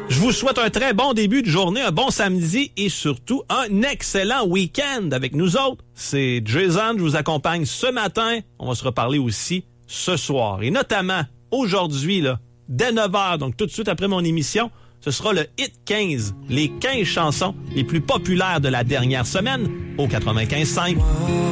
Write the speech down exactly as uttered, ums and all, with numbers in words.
Je vous souhaite un très bon début de journée, un bon samedi et surtout un excellent week-end avec nous autres. C'est Jason, je vous accompagne ce matin. On va se reparler aussi ce soir. Et notamment, aujourd'hui, là, dès neuf heures, donc tout de suite après mon émission, ce sera le Hit quinze, les quinze chansons les plus populaires de la dernière semaine au quatre-vingt-quinze cinq.